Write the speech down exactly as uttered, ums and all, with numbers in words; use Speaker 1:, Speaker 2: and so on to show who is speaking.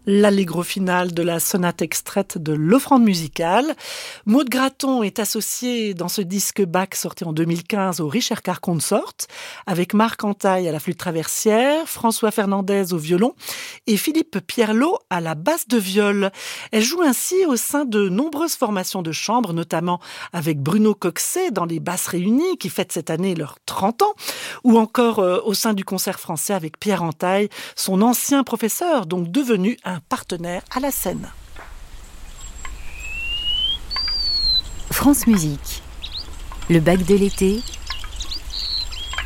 Speaker 1: L'allegro final de la sonate extraite de l'Offrande musicale. Maud Graton est associée dans ce disque Bach sorti en deux mille quinze au Richard Carr Consort, avec Marc Antaille à la flûte traversière, François Fernandez au violon et Philippe Pierlot à la basse de viol. Elle joue ainsi au sein de nombreuses formations de chambre, notamment avec Bruno Coxet dans les Basses Réunies, qui fête cette année leurs trente ans, ou encore euh, au sein du Concert français avec Pierre Antaille, son ancien professeur, donc devenu un partenaire à la scène.
Speaker 2: France Musique, le Bach de l'été,